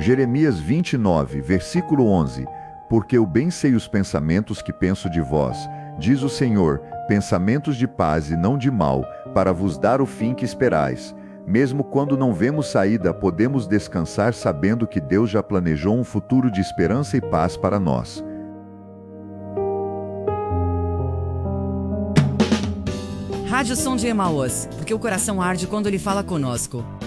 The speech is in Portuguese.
Jeremias 29, versículo 11. Porque eu bem sei os pensamentos que penso de vós, diz o Senhor, pensamentos de paz e não de mal, para vos dar o fim que esperais. Mesmo quando não vemos saída, podemos descansar sabendo que Deus já planejou um futuro de esperança e paz para nós. Rádio Som de Emaús, porque o coração arde quando ele fala conosco.